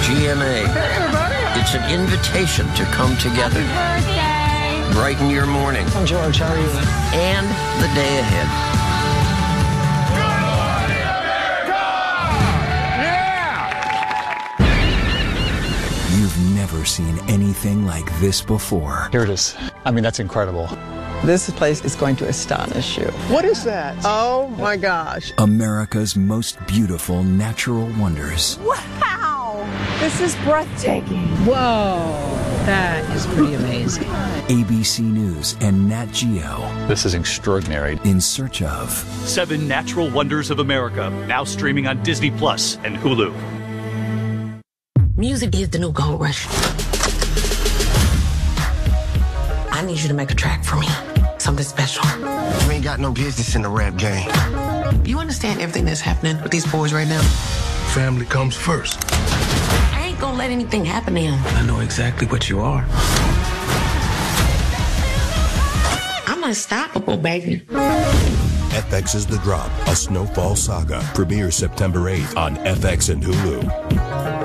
GMA. Hey, everybody. It's an invitation to come together. Happy birthday. Brighten your morning. I'm George. How are you? And the day ahead. You've never seen anything like this before. Here it is. I mean, that's incredible. This place is going to astonish you. What is that? Oh my gosh. America's most beautiful natural wonders. Wow. This is breathtaking. Whoa, that is pretty amazing. ABC News and Nat Geo. This is extraordinary. In search of 7 Natural Wonders of America, now streaming on Disney Plus and Hulu. Music is the new gold rush. I need you to make a track for me. Something special. You ain't got no business in the rap game. You understand everything that's happening with these boys right now? Family comes first. I ain't gonna let anything happen to him. I know exactly what you are. I'm unstoppable, baby. FX's The Drop, a Snowfall saga. Premieres September 8th on FX and Hulu.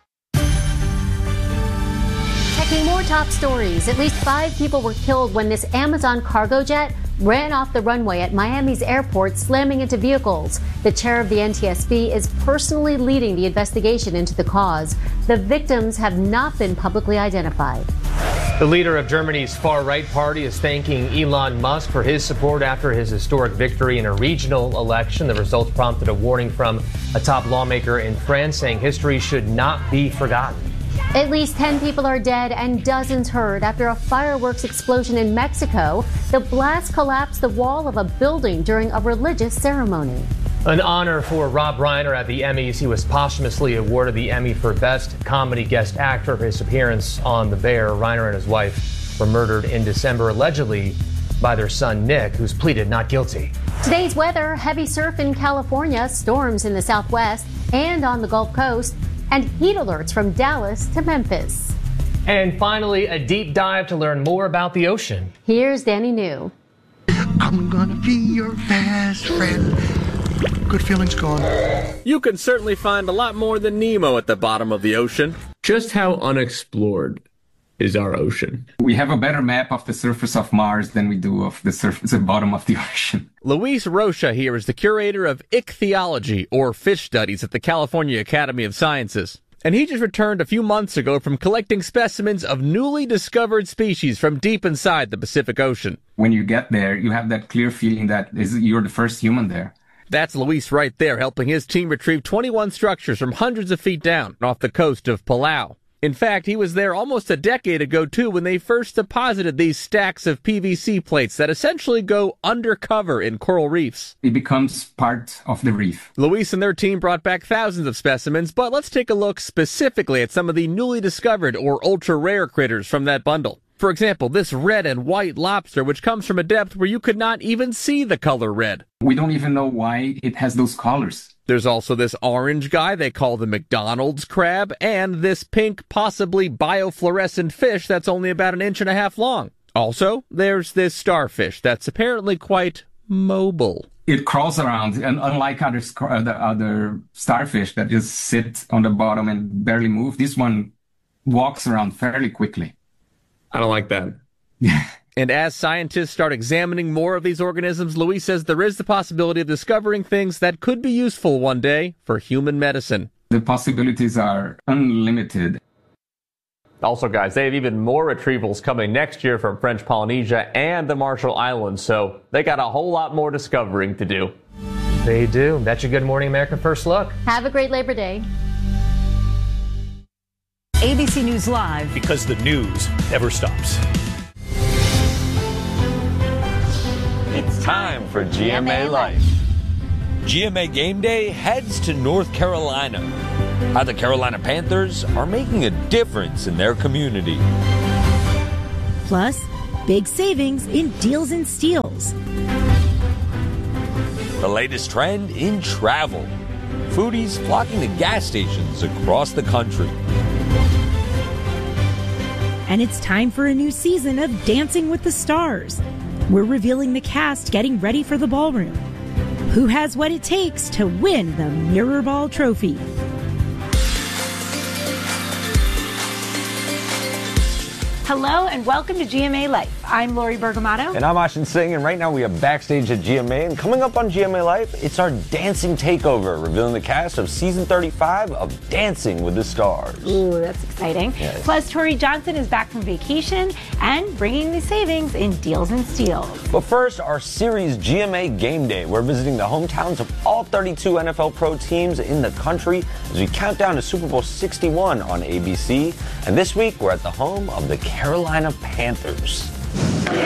Checking more top stories. At least 5 people were killed when this Amazon cargo jet ran off the runway at Miami's airport, slamming into vehicles. The chair of the NTSB is personally leading the investigation into the cause. The victims have not been publicly identified. The leader of Germany's far-right party is thanking Elon Musk for his support after his historic victory in a regional election. The results prompted a warning from a top lawmaker in France, saying history should not be forgotten. At least 10 people are dead and dozens hurt after a fireworks explosion in Mexico. The blast collapsed the wall of a building during a religious ceremony. An honor for Rob Reiner at the Emmys. He was posthumously awarded the Emmy for Best Comedy Guest Actor for his appearance on The Bear. Reiner and his wife were murdered in December, allegedly by their son Nick, who's pleaded not guilty. Today's weather: heavy surf in California, storms in the southwest and on the Gulf Coast, and heat alerts from Dallas to Memphis. And finally, a deep dive to learn more about the ocean. Here's Danny New. I'm gonna be your best friend. Good feelings gone. You can certainly find a lot more than Nemo at the bottom of the ocean. Just how unexplored is our ocean? We have a better map of the surface of Mars than we do of the bottom of the ocean. Luis Rocha here is the curator of ichthyology, or fish studies, at the California Academy of Sciences. And he just returned a few months ago from collecting specimens of newly discovered species from deep inside the Pacific Ocean. When you get there, you have that clear feeling that you're the first human there. That's Luis right there, helping his team retrieve 21 structures from hundreds of feet down off the coast of Palau. In fact, he was there almost a decade ago, too, when they first deposited these stacks of PVC plates that essentially go undercover in coral reefs. It becomes part of the reef. Luis and their team brought back thousands of specimens, but let's take a look specifically at some of the newly discovered or ultra-rare critters from that bundle. For example, this red and white lobster, which comes from a depth where you could not even see the color red. We don't even know why it has those colors. There's also this orange guy they call the McDonald's crab, and this pink, possibly biofluorescent fish that's only about 1.5 inches long. Also, there's this starfish that's apparently quite mobile. It crawls around, and unlike other starfish that just sit on the bottom and barely move, this one walks around fairly quickly. I don't like that. And as scientists start examining more of these organisms, Luis says there is the possibility of discovering things that could be useful one day for human medicine. The possibilities are unlimited. Also, guys, they have even more retrievals coming next year from French Polynesia and the Marshall Islands, so they got a whole lot more discovering to do. They do. That's your Good Morning America First Look. Have a great Labor Day. ABC News Live. Because the news never stops. It's time for GMA Life. GMA Game Day heads to North Carolina. How the Carolina Panthers are making a difference in their community. Plus, big savings in deals and steals. The latest trend in travel. Foodies flocking to gas stations across the country. And it's time for a new season of Dancing with the Stars. We're revealing the cast getting ready for the ballroom. Who has what it takes to win the Mirror Ball Trophy? Hello and welcome to GMA Life. I'm Lori Bergamato. And I'm Ashin Singh, and right now we have backstage at GMA. And coming up on GMA Life, it's our dancing takeover, revealing the cast of season 35 of Dancing with the Stars. Ooh, that's exciting. Yes. Plus, Tori Johnson is back from vacation and bringing the savings in Deals and Steals. But first, our series GMA Game Day. We're visiting the hometowns of all 32 NFL pro teams in the country as we count down to Super Bowl 61 on ABC. And this week, we're at the home of the Carolina Panthers. Easily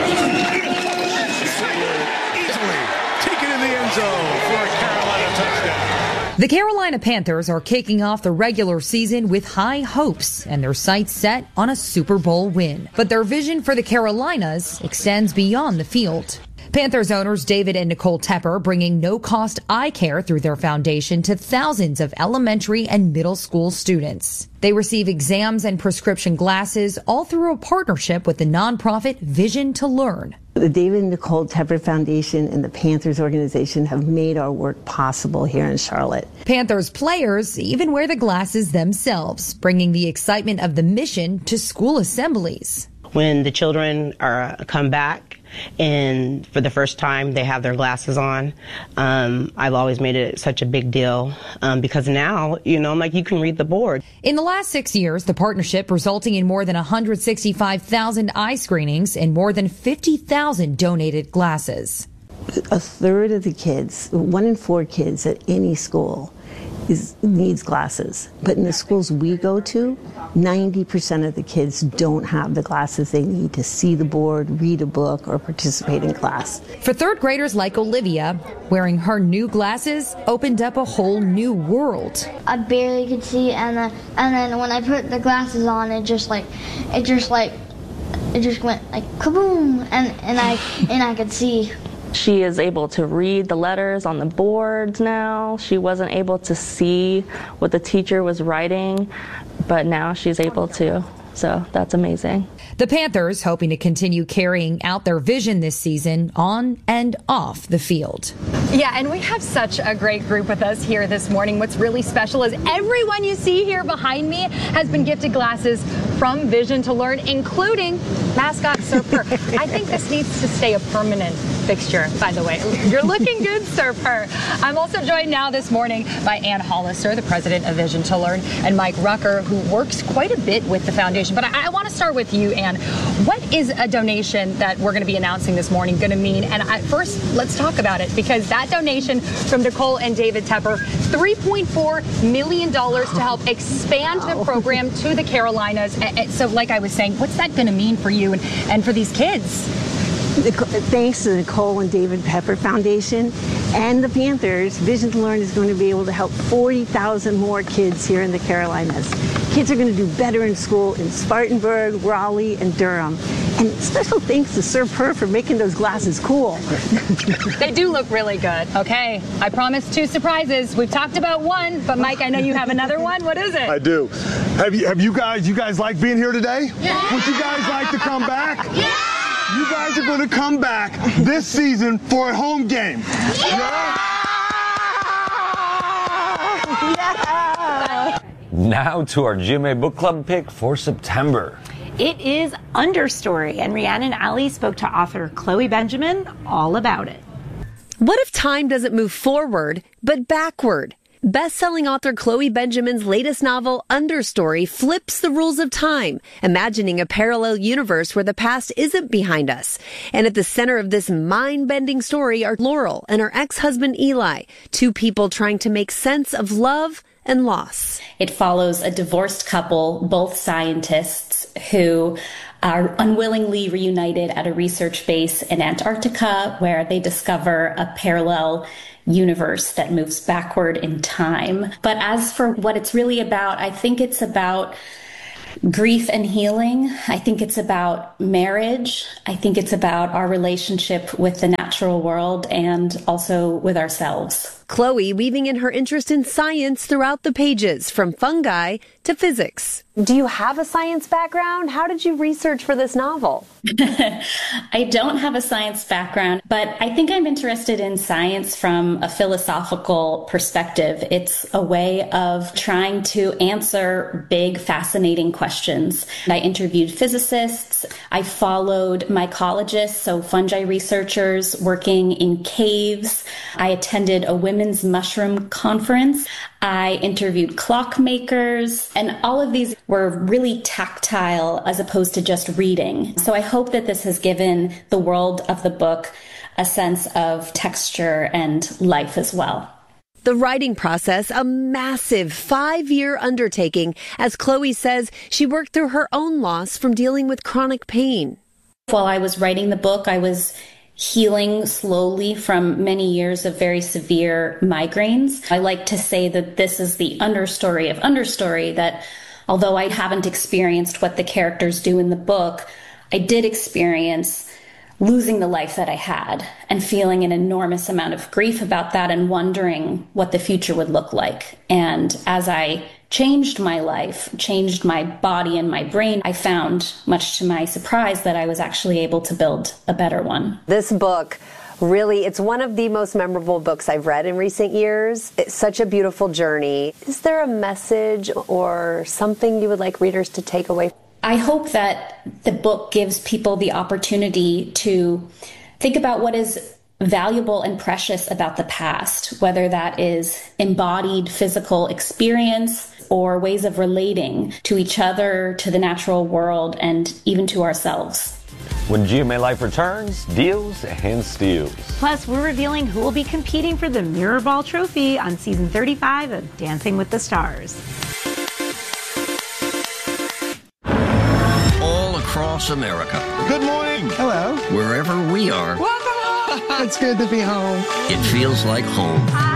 taken in the end zone for a Carolina touchdown. The Carolina Panthers are kicking off the regular season with high hopes and their sights set on a Super Bowl win. But their vision for the Carolinas extends beyond the field. Panthers owners David and Nicole Tepper bringing no-cost eye care through their foundation to thousands of elementary and middle school students. They receive exams and prescription glasses all through a partnership with the nonprofit Vision to Learn. The David and Nicole Tepper Foundation and the Panthers organization have made our work possible here in Charlotte. Panthers players even wear the glasses themselves, bringing the excitement of the mission to school assemblies. When the children come back and for the first time they have their glasses on, I've always made it such a big deal because now, I'm like, you can read the board. In the last 6 years, the partnership resulting in more than 165,000 eye screenings and more than 50,000 donated glasses. A third of the kids, 1 in 4 kids at any school needs glasses. But in the schools we go to, 90% of the kids don't have the glasses they need to see the board, read a book, or participate in class. For third graders like Olivia, wearing her new glasses opened up a whole new world. I barely could see, and then when I put the glasses on, it just went like kaboom, and I could see. She is able to read the letters on the boards now. She wasn't able to see what the teacher was writing, but now she's able to. So that's amazing. The Panthers hoping to continue carrying out their vision this season on and off the field. Yeah, and we have such a great group with us here this morning. What's really special is everyone you see here behind me has been gifted glasses from Vision to Learn, including mascot Sir Purr. I think this needs to stay a permanent fixture, by the way. You're looking good, Sir Purr. I'm also joined now this morning by Ann Hollister, the president of Vision to Learn, and Mike Rucker, who works quite a bit with the foundation. But I want to start with you, Ann. What is a donation that we're going to be announcing this morning going to mean? And first, let's talk about it, because that donation from Nicole and David Tepper, $3.4 million to help expand the program to the Carolinas. So like I was saying, what's that going to mean for you and for these kids? Thanks to the Nicole and David Tepper Foundation and the Panthers, Vision to Learn is going to be able to help 40,000 more kids here in the Carolinas. Kids are going to do better in school in Spartanburg, Raleigh, and Durham. And special thanks to Sir Purr for making those glasses cool. They do look really good. Okay, I promised 2 surprises. We've talked about one, but Mike, I know you have another one. What is it? I do. Have you guys like being here today? Yeah. Would you guys like to come back? Yeah. You guys are going to come back this season for a home game. Yeah. Yeah. Now to our GMA Book Club pick for September. It is Understory, and Rhiannon Alley spoke to author Chloe Benjamin all about it. What if time doesn't move forward, but backward? Best-selling author Chloe Benjamin's latest novel, Understory, flips the rules of time, imagining a parallel universe where the past isn't behind us. And at the center of this mind-bending story are Laurel and her ex-husband Eli, 2 people trying to make sense of love and loss. It follows a divorced couple, both scientists, who are unwillingly reunited at a research base in Antarctica, where they discover a parallel universe that moves backward in time. But as for what it's really about, I think it's about grief and healing. I think it's about marriage. I think it's about our relationship with the natural world and also with ourselves. Chloe weaving in her interest in science throughout the pages, from fungi to physics. Do you have a science background? How did you research for this novel? I don't have a science background, but I think I'm interested in science from a philosophical perspective. It's a way of trying to answer big, fascinating questions. I interviewed physicists. I followed mycologists, so fungi researchers working in caves. I attended a women's mushroom conference. I interviewed clockmakers, and all of these were really tactile as opposed to just reading. So I hope that this has given the world of the book a sense of texture and life as well. The writing process, a massive 5-year undertaking, as Chloe says she worked through her own loss from dealing with chronic pain. While I was writing the book, I was healing slowly from many years of very severe migraines. I like to say that this is the understory of understory, that although I haven't experienced what the characters do in the book, I did experience losing the life that I had and feeling an enormous amount of grief about that and wondering what the future would look like. And as I changed my life, changed my body and my brain, I found, much to my surprise, that I was actually able to build a better one. This book, really, it's one of the most memorable books I've read in recent years. It's such a beautiful journey. Is there a message or something you would like readers to take away? I hope that the book gives people the opportunity to think about what is valuable and precious about the past, whether that is embodied physical experience or ways of relating to each other, to the natural world, and even to ourselves. When GMA Life returns, deals and steals. Plus, we're revealing who will be competing for the Mirrorball Trophy on season 35 of Dancing with the Stars. All across America. Good morning. Hello. Wherever we are. Welcome home. It's good to be home. It feels like home.